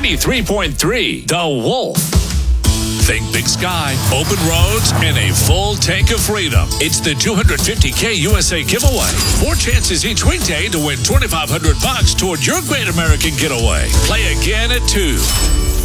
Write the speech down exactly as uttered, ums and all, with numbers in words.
ninety-three point three The Wolf. Think Big Sky, open roads, and a full tank of freedom. It's the two hundred fifty K U S A giveaway. Four chances each weekday to win twenty-five hundred bucks toward your great American getaway. Play again at two.